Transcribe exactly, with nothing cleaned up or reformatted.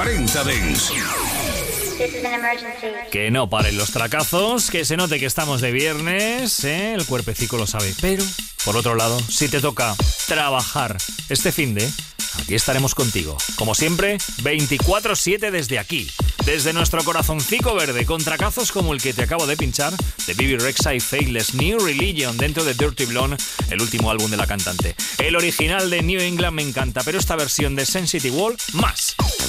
cuarenta Dance. Que no paren los tracazos, que se note que estamos de viernes, ¿eh? El cuerpecico lo sabe. Pero, por otro lado, si te toca trabajar este finde, aquí estaremos contigo. Como siempre, veinticuatro siete desde aquí, desde nuestro corazoncico verde, con tracazos como el que te acabo de pinchar, de Bebe Rexha y Faithless, New Religion, dentro de Dirty Blonde, el último álbum de la cantante. El original de New England me encanta, pero esta versión de Sensitive Wall, más.